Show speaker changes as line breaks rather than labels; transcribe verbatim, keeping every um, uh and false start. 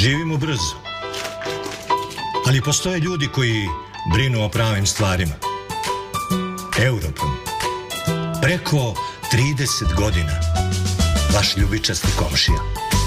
Živimo brzo. Ali postoje ljudi koji brinu o pravim stvarima. Europrom. Preko trideset godina. Vaš ljubičasti komšija.